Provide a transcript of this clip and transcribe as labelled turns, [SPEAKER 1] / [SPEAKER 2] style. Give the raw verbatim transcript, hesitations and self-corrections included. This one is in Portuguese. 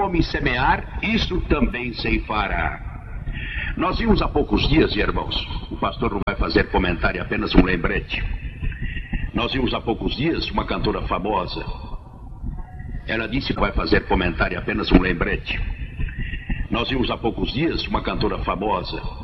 [SPEAKER 1] homem semear, isso também ceifará. Nós vimos há poucos dias, irmãos, o pastor não vai fazer comentário, apenas um lembrete. Nós vimos há poucos dias uma cantora famosa. Ela disse que vai fazer comentário, apenas um lembrete. Nós vimos há poucos dias uma cantora famosa.